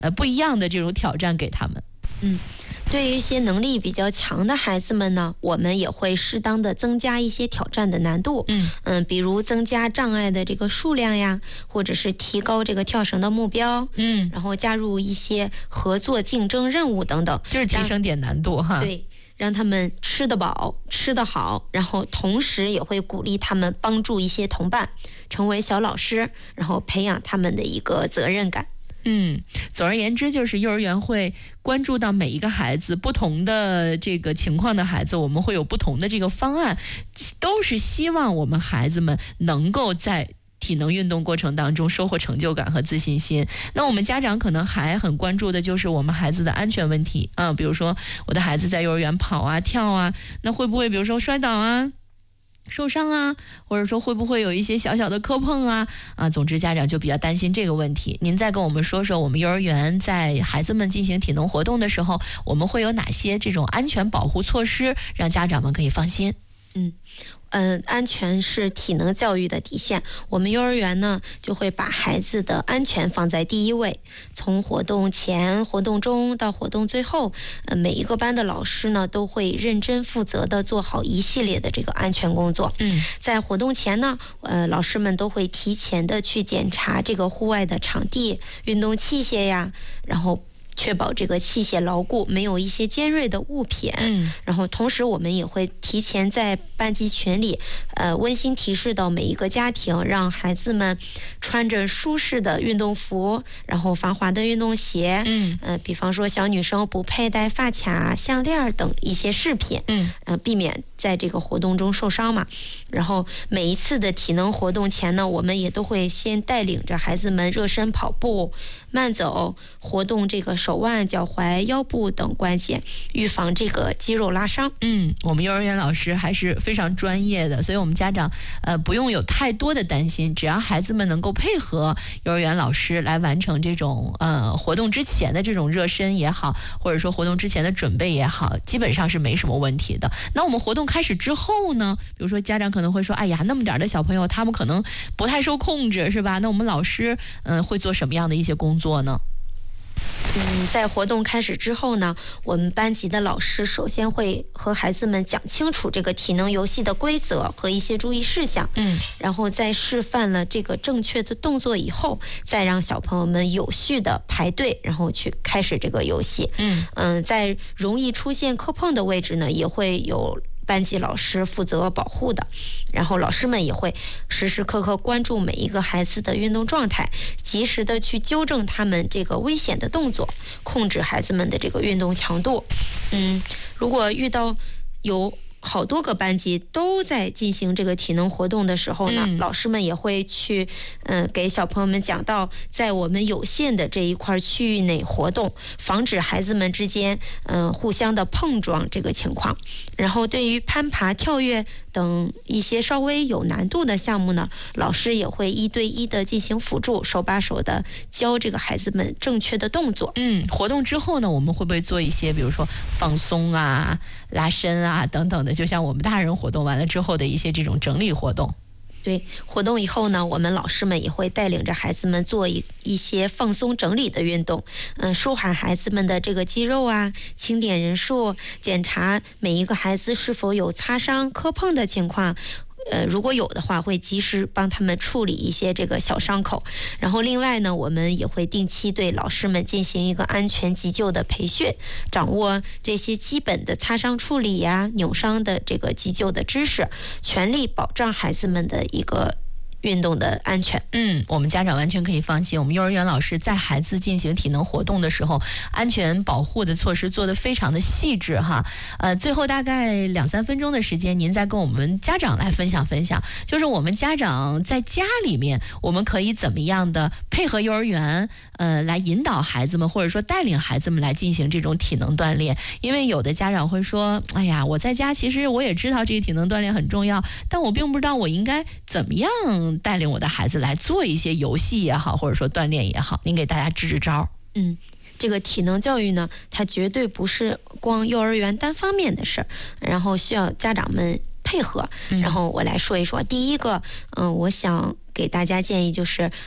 不一样的这种挑战给他们。 对于一些能力比较强的孩子们呢，我们也会适当的增加一些挑战的难度。比如增加障碍的这个数量呀，或者是提高这个跳绳的目标。然后加入一些合作竞争任务等等， 就是提升点难度哈。 对，让他们吃得饱，吃得好，然后同时也会鼓励他们帮助一些同伴，成为小老师，然后培养他们的一个责任感。 总而言之，就是幼儿园会关注到每一个孩子不同的这个情况的孩子，我们会有不同的这个方案，都是希望我们孩子们能够在体能运动过程当中收获成就感和自信心。那我们家长可能还很关注的就是我们孩子的安全问题啊，比如说我的孩子在幼儿园跑啊跳啊，那会不会比如说摔倒啊、受伤啊，或者说会不会有一些小小的磕碰啊？总之家长就比较担心这个问题。您再跟我们说说，我们幼儿园在孩子们进行体能活动的时候，我们会有哪些这种安全保护措施，让家长们可以放心？ 安全是体能教育的底线。我们幼儿园呢，就会把孩子的安全放在第一位。从活动前、活动中到活动最后，每一个班的老师呢，都会认真负责的做好一系列的这个安全工作。在活动前呢，老师们都会提前的去检查这个户外的场地、运动器械呀，然后确保这个器械牢固，没有一些尖锐的物品。然后同时我们也会提前在班级群里温馨提示到每一个家庭，让孩子们穿着舒适的运动服，然后防滑的运动鞋。比方说小女生不佩戴发卡、项链等一些饰品。避免在这个活动中受伤嘛。然后每一次的体能活动前呢，我们也都会先带领着孩子们热身跑步、慢走，活动这个手腕、脚踝、腰部等关节，预防这个肌肉拉伤。 我们幼儿园老师还是非常专业的，所以我们家长不用有太多的担心，只要孩子们能够配合幼儿园老师来完成这种活动之前的这种热身也好，或者说活动之前的准备也好，基本上是没什么问题的。那我们活动开始之后呢，比如说家长可能会说，哎呀，那么点的小朋友他们可能不太受控制，是吧？那我们老师会做什么样的一些工作呢？ 在活动开始之后呢，我们班级的老师首先会和孩子们讲清楚这个体能游戏的规则和一些注意事项。然后在示范了这个正确的动作以后，再让小朋友们有序的排队，然后去开始这个游戏。在容易出现磕碰的位置呢，也会有班级老师负责保护的，然后老师们也会时时刻刻关注每一个孩子的运动状态，及时的去纠正他们这个危险的动作，控制孩子们的这个运动强度。如果遇到有好多个班级都在进行这个体能活动的时候呢，老师们也会去给小朋友们讲到，在我们有限的这一块区域内活动，防止孩子们之间互相的碰撞这个情况。然后对于攀爬、跳跃等一些稍微有难度的项目呢，老师也会1对1的进行辅助，手把手的教这个孩子们正确的动作。 活动之后呢，我们会不会做一些比如说放松啊、拉伸啊等等的，就像我们大人活动完了之后的一些这种整理活动？ 对，活动以后呢，我们老师们也会带领着孩子们做一些放松整理的运动，舒缓孩子们的这个肌肉啊，清点人数，检查每一个孩子是否有擦伤、磕碰的情况。如果有的话，会及时帮他们处理一些这个小伤口。然后另外呢，我们也会定期对老师们进行一个安全急救的培训，掌握这些基本的擦伤处理呀、扭伤的这个急救的知识，全力保障孩子们的一个运动的安全。 我们家长完全可以放心，我们幼儿园老师在孩子进行体能活动的时候，安全保护的措施做得非常的细致哈。最后大概2-3分钟的时间，您再跟我们家长来分享分享，就是我们家长在家里面，我们可以怎么样的配合幼儿园来引导孩子们，或者说带领孩子们来进行这种体能锻炼。因为有的家长会说，哎呀，我在家其实我也知道这个体能锻炼很重要，但我并不知道我应该怎么样带领我的孩子来做一些游戏也好，或者说锻炼也好，您给大家支支招。 这个体能教育呢，它绝对不是光幼儿园单方面的事儿，然后需要家长们配合。然后我来说一说，第一个，我想给大家建议就是，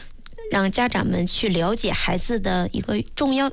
让家长们去了解孩子的一个